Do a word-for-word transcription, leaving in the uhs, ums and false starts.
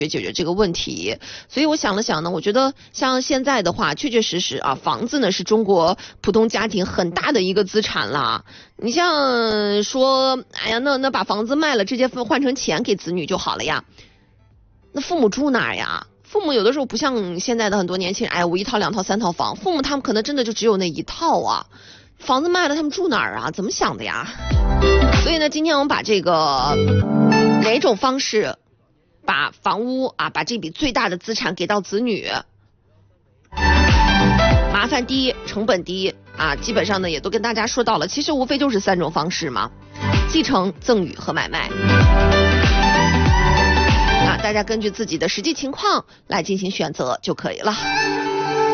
解决这个问题。所以我想了想呢，我觉得像现在的话，确确实实啊，房子呢是中国普通家庭很大的一个资产啦。你像说，哎呀，那那把房子卖了，直接换成钱给子女就好了呀。那父母住哪儿呀？父母有的时候不像现在的很多年轻人，哎，我一套两套三套房，父母他们可能真的就只有那一套啊。房子卖了，他们住哪儿啊？怎么想的呀？所以呢，今天我们把这个哪种方式把房屋啊，把这笔最大的资产给到子女，麻烦低，成本低啊，基本上呢也都跟大家说到了，其实无非就是三种方式嘛，继承、赠与和买卖。啊，大家根据自己的实际情况来进行选择就可以了。